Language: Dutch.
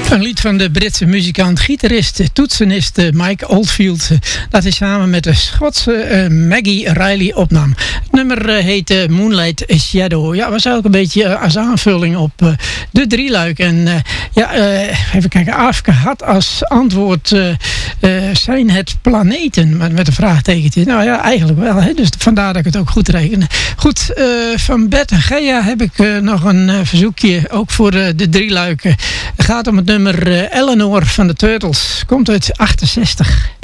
Een lied van de Britse muzikant, gitarist, toetsenist Mike Oldfield. Dat hij samen met de Schotse Maggie Riley opnam. Het nummer heet Moonlight Shadow. Ja, was ook een beetje als aanvulling op de drieluik. En even kijken, Afke had als antwoord zijn het planeten? Met een vraagtekentje. Nou ja, eigenlijk wel. Hè? Dus vandaar dat ik het ook goed reken. Goed, van Bert en Gea heb ik nog een verzoekje. Ook voor de drieluiken. Het gaat om het nummer Eleanor van de Turtles. Komt uit 68.